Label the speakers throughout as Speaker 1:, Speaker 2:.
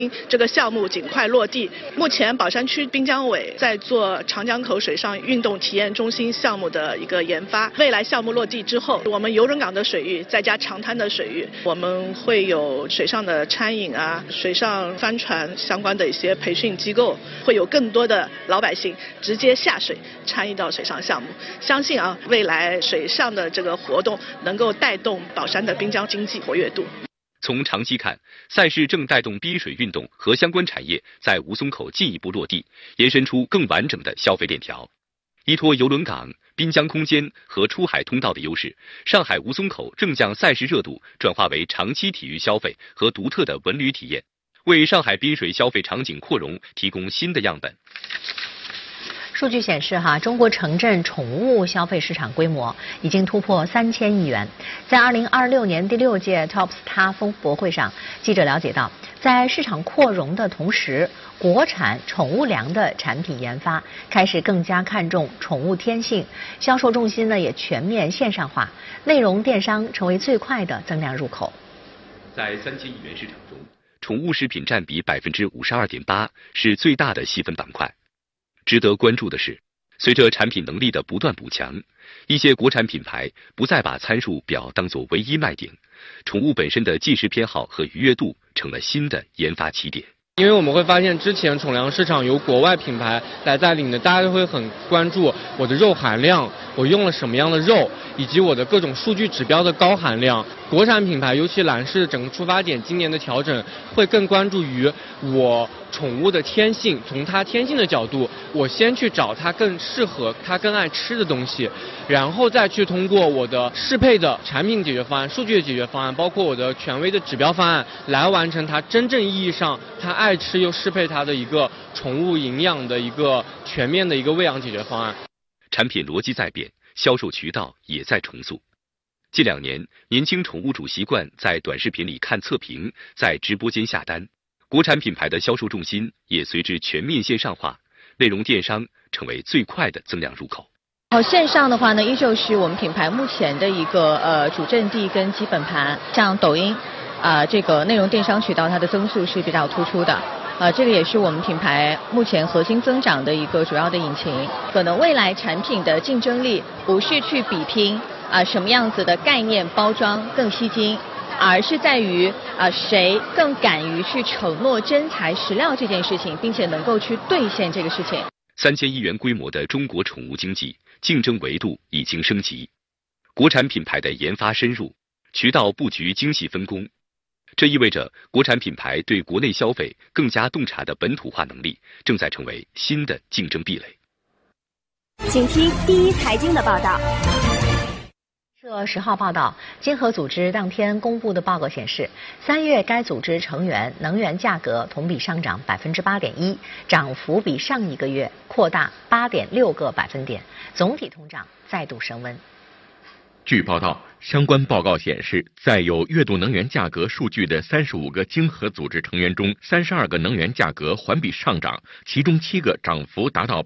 Speaker 1: 这个项目尽快落地。目前宝山区滨江委在做长江口水上运动体验中心项目的一个研发，未来项目落地之后，我们游轮港的水域再加长滩的水域，我们会有水上的餐饮啊、水上帆船相关的一些培训机构，会有更多的老百姓直接下水参与到水上项目。相信未来水上的这个活动能够带动宝山的滨江经济活跃度。
Speaker 2: 从长期看，赛事正带动滨水运动和相关产业在吴淞口进一步落地，延伸出更完整的消费链条。依托邮轮港、滨江空间和出海通道的优势，上海吴淞口正将赛事热度转化为长期体育消费和独特的文旅体验，为上海滨水消费场景扩容提供新的样本。
Speaker 3: 数据显示，中国城镇宠物消费市场规模已经突破3000亿元。在2026年第6届 TOPS 峰博会上，记者了解到，在市场扩容的同时，国产宠物粮的产品研发开始更加看重宠物天性，销售重心呢也全面线上化，内容电商成为最快的增量入口。
Speaker 2: 在3000亿元市场中，宠物食品占比52.8%，是最大的细分板块。值得关注的是，随着产品能力的不断补强，一些国产品牌不再把参数表当作唯一卖点，宠物本身的即时偏好和愉悦度成了新的研发起点。
Speaker 4: 因为我们会发现，之前宠粮市场由国外品牌来带领的，大家都会很关注我的肉含量，我用了什么样的肉，以及我的各种数据指标的高含量。国产品牌，尤其兰氏整个出发点今年的调整，会更关注于我宠物的天性，从它天性的角度，我先去找它更适合、它更爱吃的东西，然后再去通过我的适配的产品解决方案、数据的解决方案，包括我的权威的指标方案，来完成它真正意义上它爱吃又适配它的一个宠物营养的一个全面的一个喂养解决方案。
Speaker 2: 产品逻辑在变，销售渠道也在重塑。近2年，年轻宠物主习惯在短视频里看测评，在直播间下单，国产品牌的销售重心也随之全面线上化，内容电商成为最快的增量入口。
Speaker 5: 线上的话呢，依旧是我们品牌目前的一个主阵地跟基本盘，像抖音这个内容电商渠道，它的增速是比较突出的。这个也是我们品牌目前核心增长的一个主要的引擎。可能未来产品的竞争力不是去比拼什么样子的概念包装更吸睛，而是在于谁更敢于去承诺真材实料这件事情，并且能够去兑现这个事情。
Speaker 2: 3000亿元规模的中国宠物经济竞争维度已经升级，国产品牌的研发深入，渠道布局精细分工。这意味着国产品牌对国内消费更加洞察的本土化能力正在成为新的竞争壁垒。
Speaker 6: 请听第一财经的报道。
Speaker 3: 社10号报道，经合组织当天公布的报告显示，3月该组织成员能源价格同比上涨8.1%，涨幅比上一个月扩大8.6个百分点，总体通胀再度升温。
Speaker 7: 据报道，相关报告显示，在有月度能源价格数据的35个经合组织成员中，32个能源价格环比上涨，其中7个涨幅达到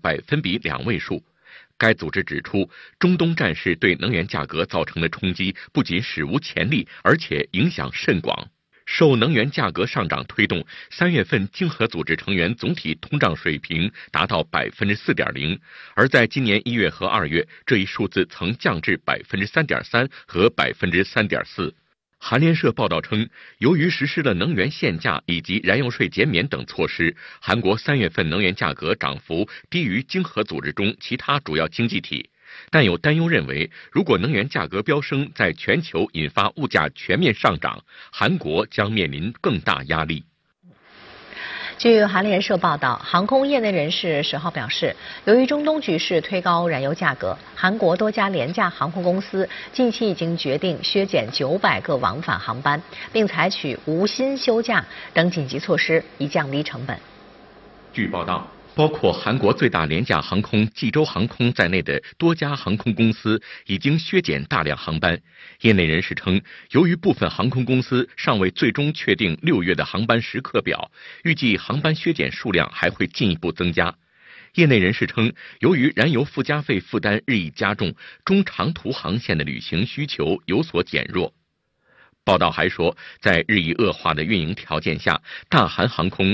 Speaker 7: 2位数。该组织指出，中东战事对能源价格造成的冲击不仅史无前例，而且影响甚广。受能源价格上涨推动，3月份经合组织成员总体通胀水平达到4.0%，而在今年1月和2月，这一数字曾降至3.3%和3.4%。韩联社报道称，由于实施了能源限价以及燃油税减免等措施，韩国3月份能源价格涨幅低于经合组织中其他主要经济体。但有担忧认为，如果能源价格飙升在全球引发物价全面上涨，韩国将面临更大压力。
Speaker 3: 据韩联社报道，航空业内人士10号表示，由于中东局势推高燃油价格，韩国多家廉价航空公司近期已经决定削减900个往返航班，并采取无薪休假等紧急措施，以降低成本。
Speaker 7: 据报道，包括韩国最大廉价航空济州航空在内的多家航空公司已经削减大量航班。业内人士称，由于部分航空公司尚未最终确定6月的航班时刻表，预计航班削减数量还会进一步增加。业内人士称，由于燃油附加费负担日益加重，中长途航线的旅行需求有所减弱。 报道还说，在日益恶化的运营条件下，大韩航空